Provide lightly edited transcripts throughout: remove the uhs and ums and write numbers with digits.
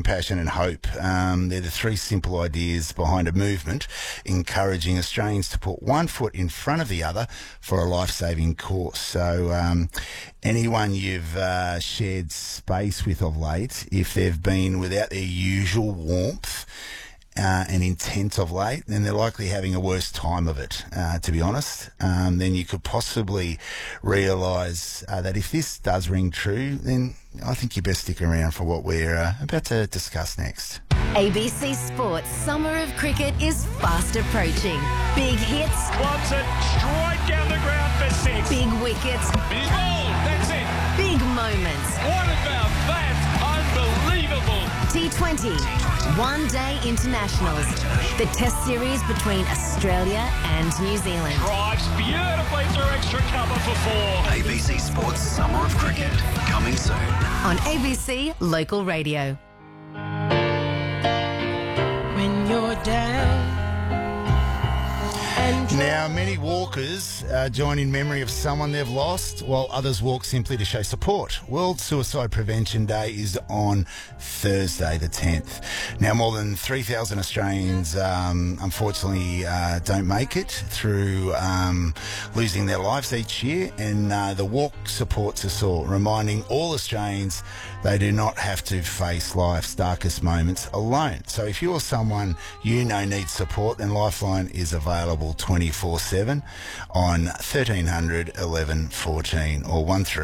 compassion and hope. They're the three simple ideas behind a movement encouraging Australians to put one foot in front of the other for a life-saving course. So anyone you've shared space with of late, if they've been without their usual warmth and intent of late, then they're likely having a worse time of it, to be honest. Then you could possibly realise that if this does ring true, then I think you best stick around for what we're about to discuss next. ABC Sports Summer of Cricket is fast approaching. Big hits. Wants it straight down the ground for six. Big wickets. Big ball, that's it. Big moments. What about that? Unbelievable. T20, one-day internationals. The test series between Australia and New Zealand. Drives beautifully through extra cover for four. ABC Sports Summer of Cricket, coming soon. On ABC Local Radio. When you're down. Now, many walkers join in memory of someone they've lost, while others walk simply to show support. World Suicide Prevention Day is on Thursday the 10th. Now, more than 3,000 Australians unfortunately don't make it through losing their lives each year, and the walk supports us all, reminding all Australians they do not have to face life's darkest moments alone. So if you're someone you know needs support, then Lifeline is available 24/7 on 1300 11 14 or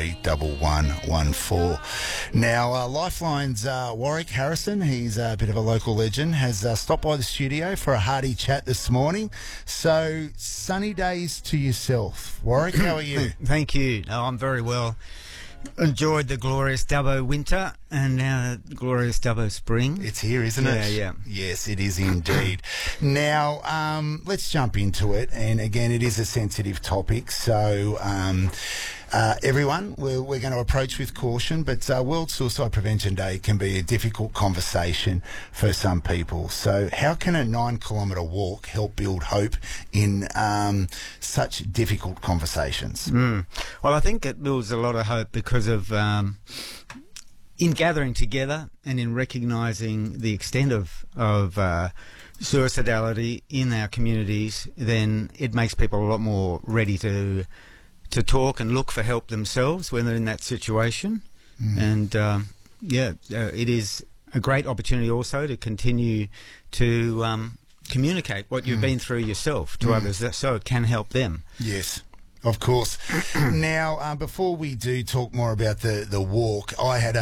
131114. Now, Lifeline's Warwick Harrison, he's a bit of a local legend, has stopped by the studio for a hearty chat this morning. So, sunny days to yourself. Warwick, how are you? Thank you. No, I'm very well. Enjoyed the glorious Dubbo winter and now the glorious Dubbo spring. It's here, isn't it? Yeah. Yes, it is indeed. Now, let's jump into it. And again, it is a sensitive topic. So, everyone, we're going to approach with caution, but World Suicide Prevention Day can be a difficult conversation for some people. So how can a 9-kilometre walk help build hope in such difficult conversations? Well, I think it builds a lot of hope because of in gathering together and in recognising the extent of suicidality in our communities, then it makes people a lot more ready to talk and look for help themselves when they're in that situation. And it is a great opportunity also to continue to communicate what you've been through yourself to others, so it can help them. Yes. Of course. Now, before we do talk more about the walk, I had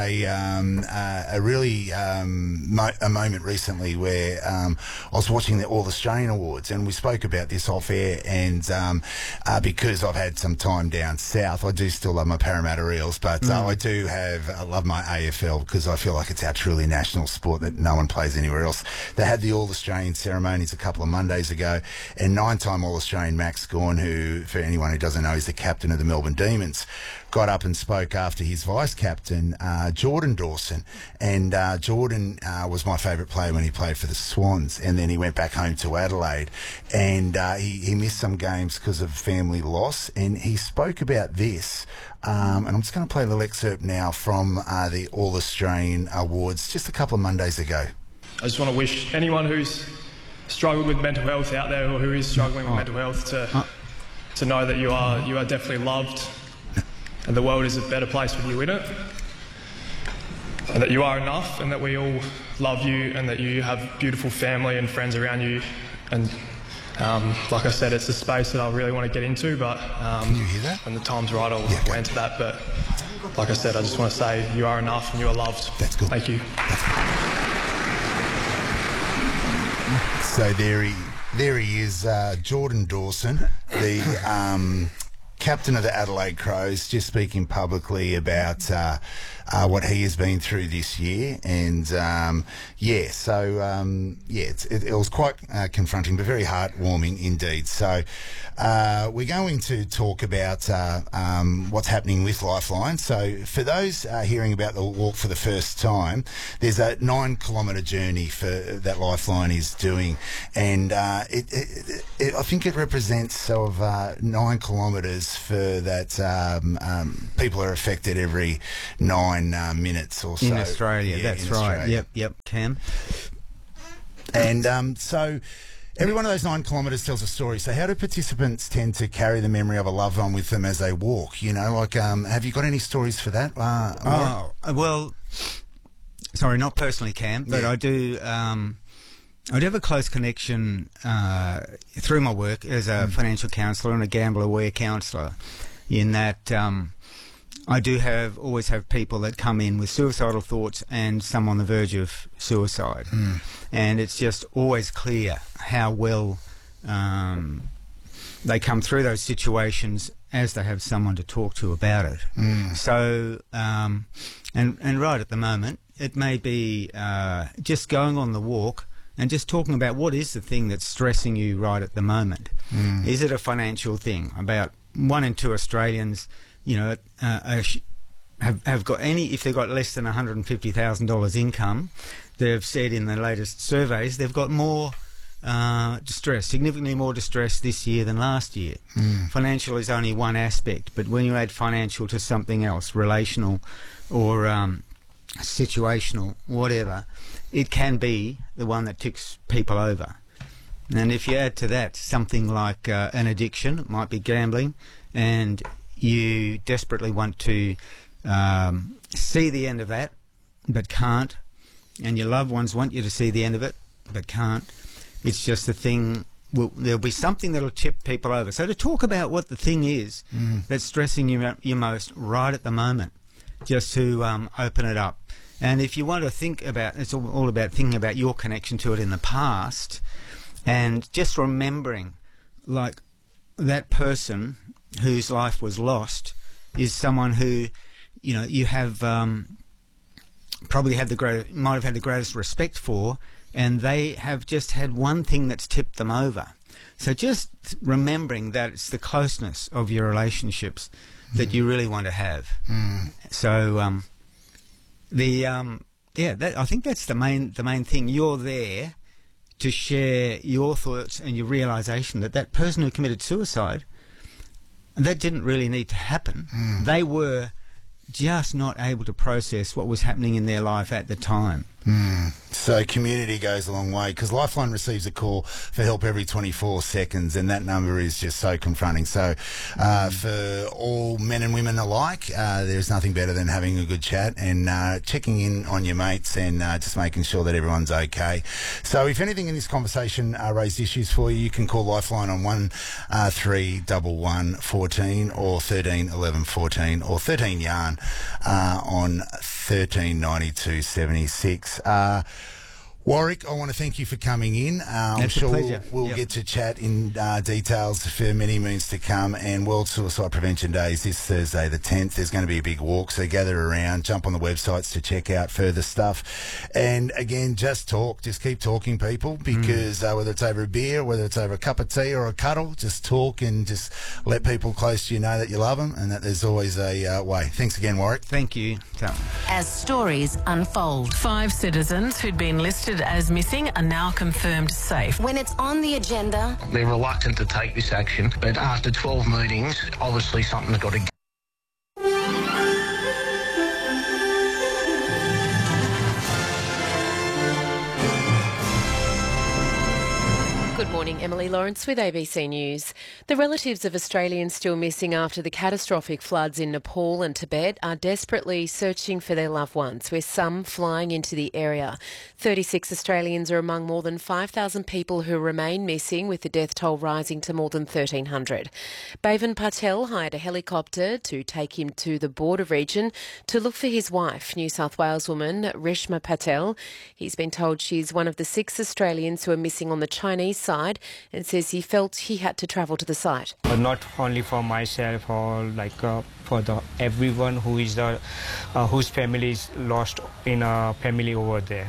a really a moment recently where I was watching the All Australian Awards, and we spoke about this off air. And because I've had some time down south, I do still love my Parramatta Eels, but I love my AFL because I feel like it's our truly national sport that no one plays anywhere else. They had the All Australian ceremonies a couple of Mondays ago, and 9-time All Australian Max Gawn, who, for anyone who doesn't know, he's the captain of the Melbourne Demons, got up and spoke after his vice-captain, Jordan Dawson. And Jordan was my favourite player when he played for the Swans, and then he went back home to Adelaide, and he missed some games because of family loss, and he spoke about this. And I'm just going to play a little excerpt now from the All Australian Awards just a couple of Mondays ago. I just want to wish anyone who's struggled with mental health out there, or who is struggling with mental health, to know that you are definitely loved, and the world is a better place with you in it, and that you are enough, and that we all love you, and that you have beautiful family and friends around you. And like I said, it's a space that I really want to get into, but Can you hear that? when the time's right, I'll enter that. But like I said, I just want to say you are enough and you are loved. That's good. Thank you. So there he is, Jordan Dawson, the captain of the Adelaide Crows, just speaking publicly about what he has been through this year. And it was quite confronting, but very heartwarming indeed. So we're going to talk about what's happening with Lifeline. So for those hearing about the walk for the first time, there's a 9-kilometre journey that Lifeline is doing, and I think it represents sort of 9 kilometres for that people are affected every 9 9 minutes or so. In Australia, Yeah, that's in right. Australia. Yep, Cam. And so every one of those 9 kilometres tells a story. So how do participants tend to carry the memory of a loved one with them as they walk? You know, like, have you got any stories for that? Well, sorry, not personally, Cam, but Yeah. I do have a close connection through my work as a financial counsellor and a gambler-aware counsellor, in that I do always have people that come in with suicidal thoughts and some on the verge of suicide. And it's just always clear how well they come through those situations as they have someone to talk to about it. So, and right at the moment, it may be just going on the walk and just talking about what is the thing that's stressing you right at the moment. Is it a financial thing? About 1 in 2 Australians, you know, have got if they've got less than $150,000 income, they've said in the latest surveys they've got more distress, significantly more distress this year than last year. Financial is only one aspect, but when you add financial to something else, relational or situational, whatever, it can be the one that ticks people over. And if you add to that something like an addiction, it might be gambling, and you desperately want to see the end of that but can't, and your loved ones want you to see the end of it but can't, it's just the thing. There'll be something that'll tip people over. So to talk about what the thing is that's stressing you most right at the moment, just to open it up. And if you want to think about, it's all about thinking about your connection to it in the past, and just remembering, like, that person whose life was lost is someone who, you know, you have probably might have had the greatest respect for, and they have just had one thing that's tipped them over. So just remembering that it's the closeness of your relationships that you really want to have. So I think that's the main thing. You're there to share your thoughts and your realisation that person who committed suicide, that didn't really need to happen. They were just not able to process what was happening in their life at the time. So community goes a long way, because Lifeline receives a call for help every 24 seconds, and that number is just so confronting. So for all men and women alike, there's nothing better than having a good chat and checking in on your mates and just making sure that everyone's okay. So if anything in this conversation raised issues for you, you can call Lifeline on 1311 14 or 13 11 14 or 13 yarn on 1392 76. Warwick, I want to thank you for coming in. I'm sure we'll get to chat in details for many moons to come. And World Suicide Prevention Day is this Thursday the 10th. There's going to be a big walk, so gather around, jump on the websites to check out further stuff. And again, just keep talking, people, because whether it's over a beer, whether it's over a cup of tea or a cuddle, just talk and just let people close to you know that you love them and that there's always a way. Thanks again, Warwick. Thank you. As stories unfold, 5 citizens who'd been listed as missing are now confirmed safe. when it's on the agenda, They're reluctant to take this action, but after 12 meetings, obviously something's got to go. Good morning, Emily Lawrence with ABC News. The relatives of Australians still missing after the catastrophic floods in Nepal and Tibet are desperately searching for their loved ones, with some flying into the area. 36 Australians are among more than 5,000 people who remain missing, with the death toll rising to more than 1,300. Bhavan Patel hired a helicopter to take him to the border region to look for his wife, New South Wales woman Reshma Patel. He's been told she's one of the 6 Australians who are missing on the Chinese side, and says he felt he had to travel to the site. Not only for myself, or for everyone who is whose family is lost in a family over there.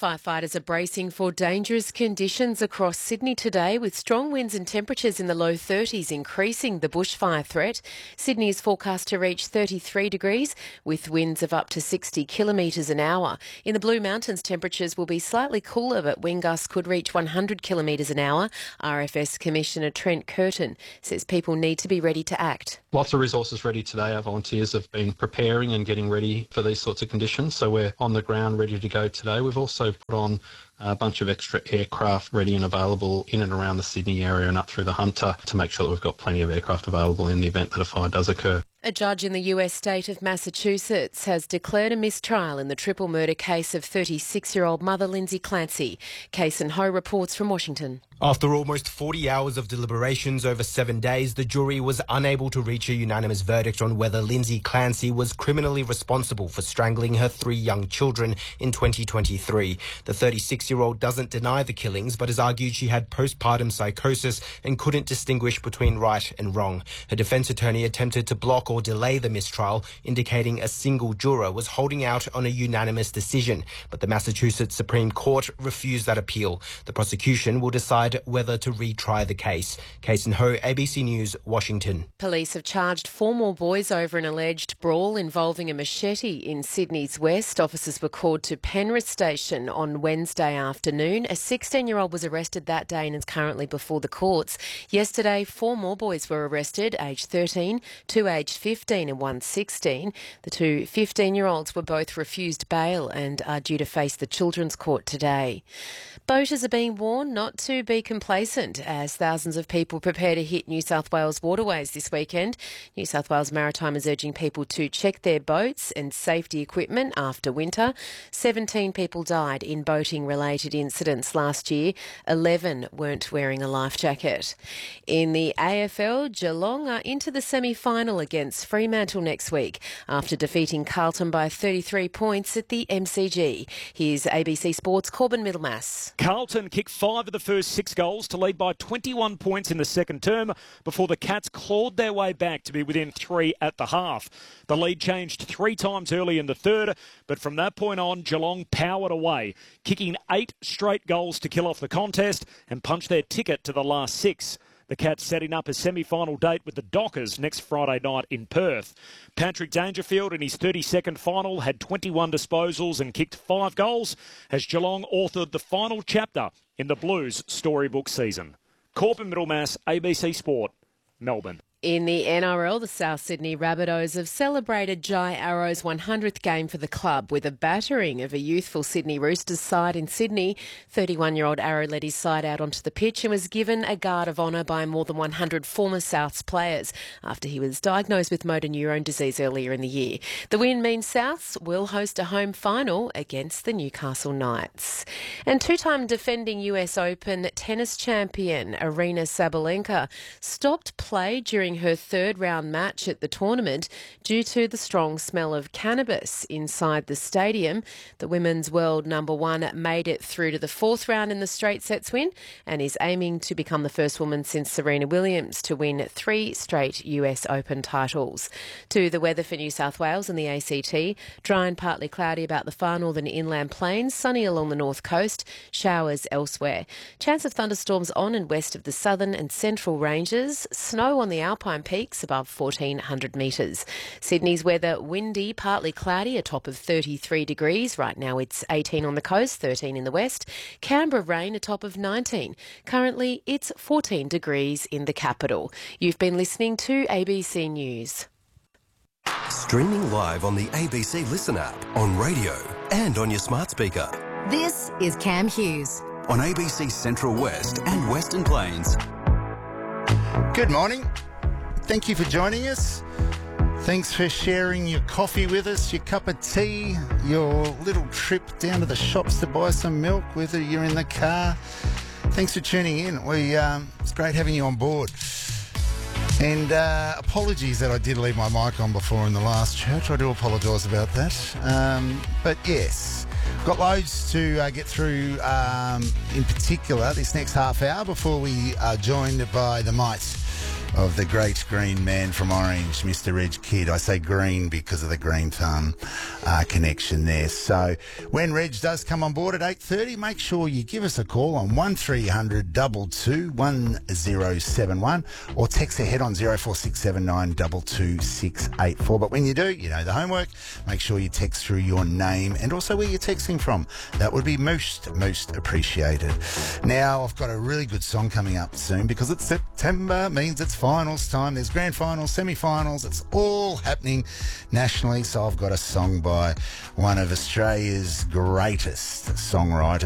Firefighters are bracing for dangerous conditions across Sydney today, with strong winds and temperatures in the low 30s increasing the bushfire threat. Sydney is forecast to reach 33 degrees with winds of up to 60 kilometres an hour. In the Blue Mountains, temperatures will be slightly cooler, but wind gusts could reach 100 kilometres an hour. RFS Commissioner Trent Curtin says people need to be ready to act. Lots of resources ready today. Our volunteers have been preparing and getting ready for these sorts of conditions, so we're on the ground ready to go today. We've also put on a bunch of extra aircraft ready and available in and around the Sydney area and up through the Hunter to make sure that we've got plenty of aircraft available in the event that a fire does occur. A judge in the US state of Massachusetts has declared a mistrial in the triple murder case of 36-year-old mother Lindsay Clancy. Kason Ho reports from Washington. After almost 40 hours of deliberations over 7 days, the jury was unable to reach a unanimous verdict on whether Lindsay Clancy was criminally responsible for strangling her 3 young children in 2023. The 36-year-old doesn't deny the killings, but has argued she had postpartum psychosis and couldn't distinguish between right and wrong. Her defence attorney attempted to block or delay the mistrial, indicating a single juror was holding out on a unanimous decision, but the Massachusetts Supreme Court refused that appeal. The prosecution will decide whether to retry the case. Kason Ho, ABC News, Washington. Police have charged 4 more boys over an alleged brawl involving a machete in Sydney's west. Officers were called to Penrith Station on Wednesday afternoon. A 16-year-old was arrested that day and is currently before the courts. Yesterday, 4 more boys were arrested, aged 13, 2 aged 15 and 1 16. The 2 15-year-olds were both refused bail and are due to face the Children's Court today. Boaters are being warned not to be complacent as thousands of people prepare to hit New South Wales waterways this weekend. New South Wales Maritime is urging people to check their boats and safety equipment after winter. 17 people died in boating-related incidents last year. 11 weren't wearing a life jacket. In the AFL, Geelong are into the semi-final against Fremantle next week after defeating Carlton by 33 points at the MCG. Here's ABC Sports' Corbin Middlemass. Carlton kicked 5 of the first 6 goals to lead by 21 points in the second term before the Cats clawed their way back to be within 3 at the half. The lead changed 3 times early in the third, but from that point on, Geelong powered away, kicking 8 straight goals to kill off the contest and punch their ticket to the last 6. The Cats setting up a semi-final date with the Dockers next Friday night in Perth. Patrick Dangerfield in his 32nd final had 21 disposals and kicked 5 goals as Geelong authored the final chapter in the Blues storybook season. Corbin Middlemass, ABC Sport, Melbourne. In the NRL, the South Sydney Rabbitohs have celebrated Jai Arrow's 100th game for the club with a battering of a youthful Sydney Roosters side in Sydney. 31-year-old Arrow led his side out onto the pitch and was given a guard of honour by more than 100 former Souths players after he was diagnosed with motor neurone disease earlier in the year. The win means Souths will host a home final against the Newcastle Knights. And 2-time defending US Open tennis champion Aryna Sabalenka stopped play during her 3rd round match at the tournament due to the strong smell of cannabis inside the stadium. The women's world number 1 made it through to the 4th round in the straight sets win and is aiming to become the first woman since Serena Williams to win 3 straight US Open titles. To the weather for New South Wales and the ACT, dry and partly cloudy about the far northern inland plains, sunny along the north coast, showers elsewhere. Chance of thunderstorms on and west of the southern and central ranges, snow on the Alpine peaks above 1,400 metres. Sydney's weather, windy, partly cloudy, a top of 33 degrees. Right now it's 18 on the coast, 13 in the west. Canberra rain, a top of 19. Currently it's 14 degrees in the capital. You've been listening to ABC News. Streaming live on the ABC Listen app, on radio and on your smart speaker. This is Cam Hughes on ABC Central West and Western Plains. Good morning. Thank you for joining us. Thanks for sharing your coffee with us, your cup of tea, your little trip down to the shops to buy some milk, whether you're in the car. Thanks for tuning in. It's great having you on board. And apologies that I did leave my mic on before in the last church. I do apologise about that. But yes, got loads to get through, in particular this next half hour before we are joined by the mates of the great green man from Orange, Mr. Reg Kidd. I say green because of the green thumb connection there. So when Reg does come on board at 8:30, make sure you give us a call on 1300 22 1071 or text ahead on 0467 222684. But when you do, you know the homework. Make sure you text through your name and also where you're texting from. That would be most appreciated. Now, I've got a really good song coming up soon because it's September, means it's finals time. There's grand finals, semi-finals. It's all happening nationally. So I've got a song by one of Australia's greatest songwriters.